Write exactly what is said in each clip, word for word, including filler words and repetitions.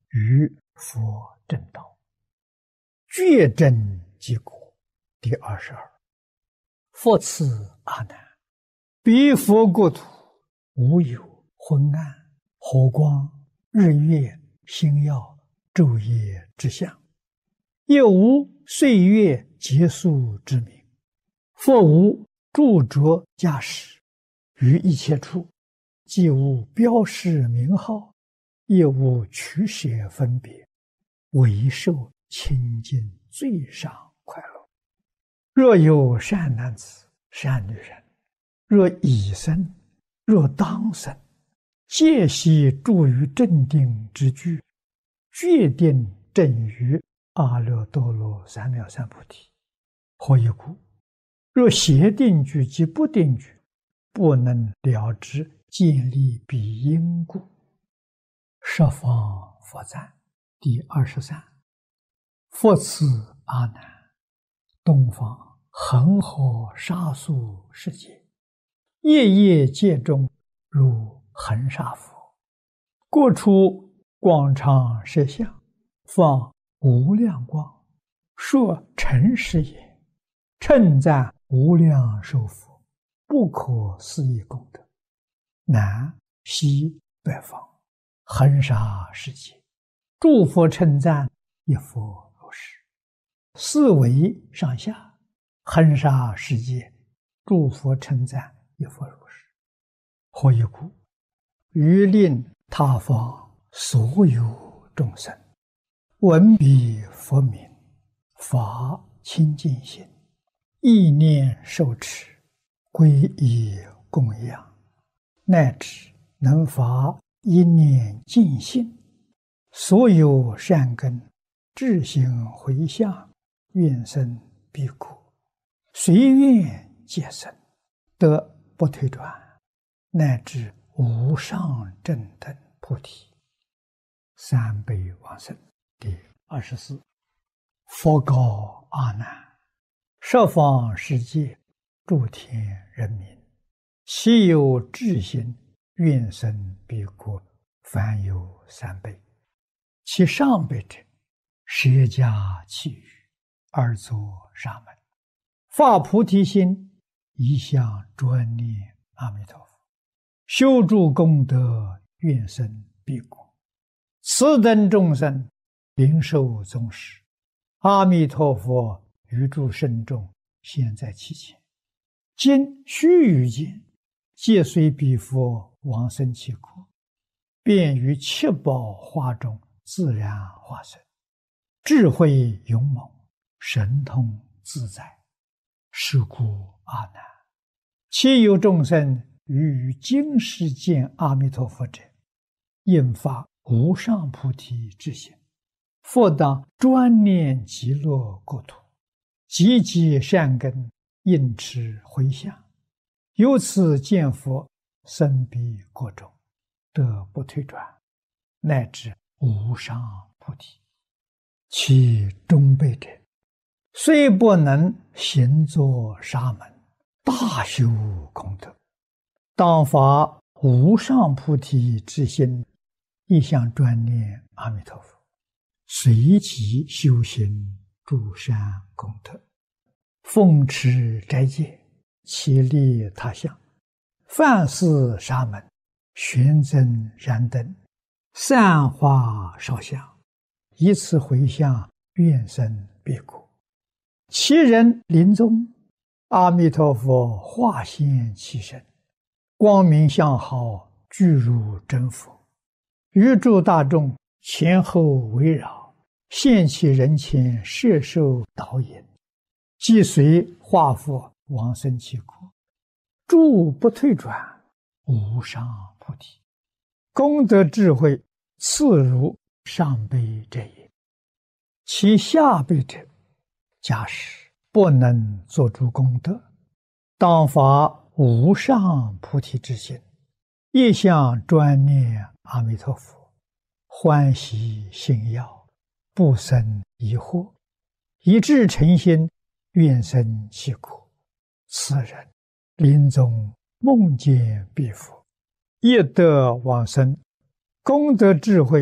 于佛正道，觉真即果。第二十二，佛赐阿难，彼佛国土，无有昏暗、火光、日月、星耀、昼夜之相，也无岁月结束之名。佛无著着驾驶，于一切处，既无标示名号，也无取舍分别，唯受清净最上快乐。若有善男子、善女人，若已生，若当生，皆悉住于正定之居，决定正于阿耨多罗三藐三菩提。何以故？若邪定句及不定句，不能了知建立彼因故。十方佛赞第二十三。佛赐阿难，东方恒河沙数世界，夜夜界中如恒沙佛，过出广长舌相，放无量光，说诚实也，称赞无量寿佛，不可思议功德。南西北方恒沙世界，诸佛称赞一佛如是。四维上下恒沙世界，诸佛称赞一佛如是。何以故？于令他方所有众生闻彼佛名，发清净心，意念受持，皈依供养，乃至能发一念净心，所有善根智行回向，愿生彼国，随愿皆生，得不退转，乃至无上正等菩提。三辈往生第二十四。佛告阿难，十方世界诸天人民，其有智心，愿生彼国，凡有三辈。其上辈者，舍家弃语，而作沙门，发菩提心，一向专念阿弥陀佛，修诸功德，愿生彼国。此等众生，灵受宗师，阿弥陀佛于诸圣众现在其前，今须臾间，皆随彼佛往生其国，便于七宝花中自然化身，智慧勇猛，神通自在。是故阿难，其有众生于于今世见阿弥陀佛者，应发无上菩提之心，佛当专念极乐国土，积极善根，应持回向，由此见佛，生彼国中，得不退转，乃至无上菩提。其中辈者，虽不能行作沙门，大修功德，当发无上菩提之心，一向专念阿弥陀佛，随即修行诸善功德，奉持斋戒，其利他相，饭施沙门，玄增燃灯，散花烧香，以此回向，愿生彼国。其人临终，阿弥陀佛化现其身，光明相好，具如真佛，于诸大众前后围绕，现其人前，摄受导引，即随化佛往生其国，诸不退转，无上菩提。功德智慧次如上辈者也。其下辈者，假使不能做诸功德，当发无上菩提之心，一向专念阿弥陀佛，欢喜信要，不生疑惑，一致诚心，愿生其国。此人临终梦见彼佛，业得往生，功德智慧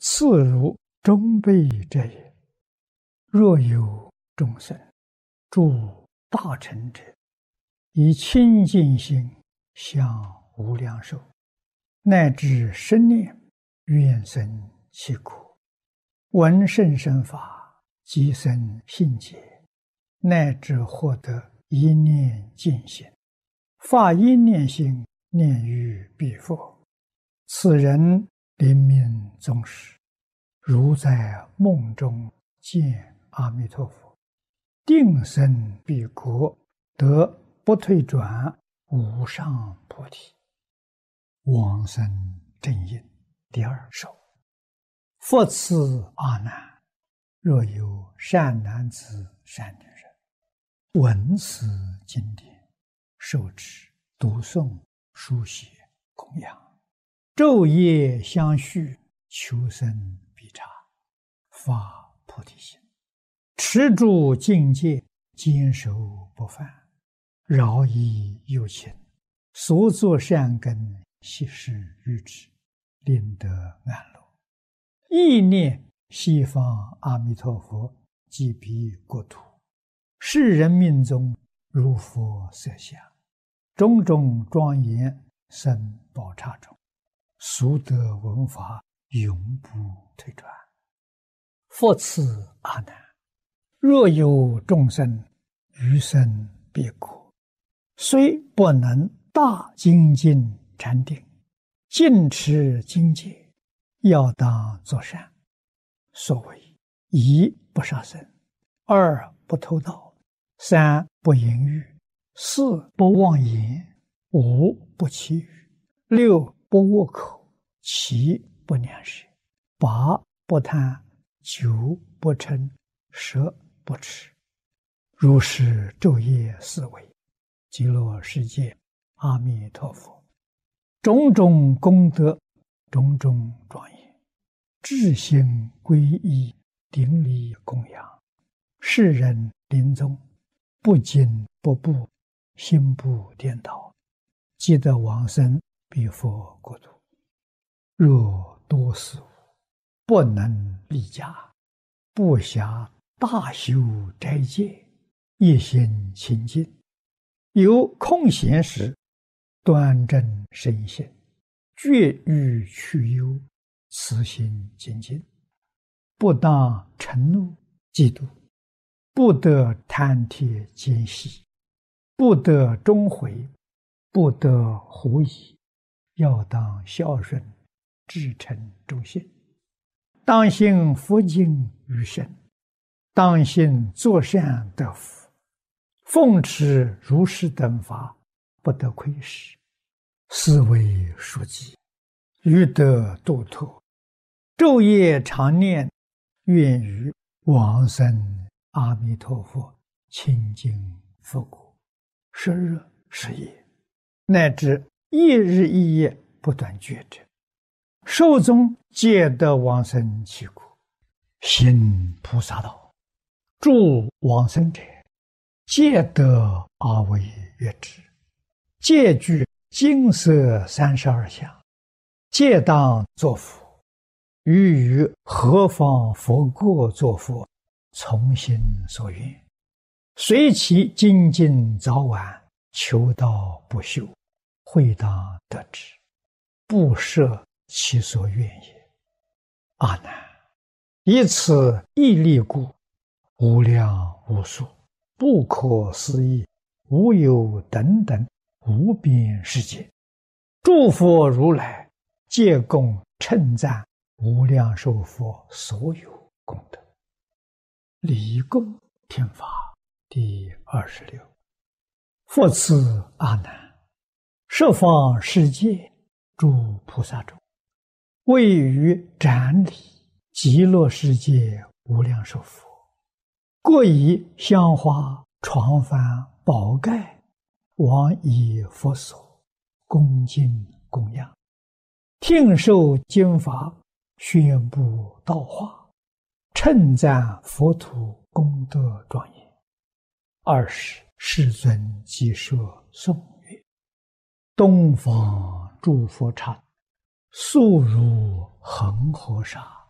次如中辈者也。若有众生诸大乘者，以清净心向无量寿，乃至生念愿生其国，闻甚深法，即生信解，乃至获得一念净心，发一念心，念于彼佛。此人临命终时，如在梦中见阿弥陀佛，定生彼国，得不退转无上菩提。往生正因第二首。复次阿难，若有善男子善女人，闻此经典，受持读诵书写供养，昼夜相续，求生必察，发菩提心，持住境界，坚守不犯，饶益有情，所作善根悉施于之，令得安乐。意念西方阿弥陀佛即彼国土，世人命中如佛色相，种种庄严生宝刹中，速得闻法，永不退转。复次阿难，若有众生余生彼国，虽不能大精进禅定，尽持精戒，要当作善。所谓一不杀生，二不偷盗，三不淫欲，四不妄言，五不绮语，六不恶口，七不两舌，八不贪，九不嗔，十不痴。如是昼夜思维，极乐世界阿弥陀佛，种种功德，种种庄严，至心皈依，顶礼供养，世人临终不惊不怖，心不颠倒，即得往生彼佛国土。若多死无，不能立家，不暇大修斋戒，一心清净，有空闲时，端正身心，绝欲去忧，慈心精进，不当嗔怒嫉妒，不得贪帖奸细，不得终悔，不得狐疑，要当孝顺，至诚忠信，当信佛经于身，当信作善得福，奉持如是等法，不得亏失，是为书记，欲得度脱，昼夜常念，愿于往生阿弥陀佛清净佛国，十日十夜，乃至一日一夜不断觉者，寿终皆得往生其国。行菩萨道，助往生者，皆得阿惟越致，皆具金色三十二相，皆当作佛。于于何方佛国作佛，从心所愿，随其精进早晚，求道不休，会当得之，不设其所愿也。阿难，以此义力故，无量无数，不可思议，无有等等无边世界，诸佛如来皆共称赞无量寿佛所有功德。离供听法第二十六。复次阿难，十方世界诸菩萨中，位于展礼极乐世界无量寿佛，各以香花床幡宝盖往以佛所，恭敬供养，听受经法，宣布道化，称赞佛土功德庄严。二是世尊即说颂曰：东方诸佛刹，速如恒河沙，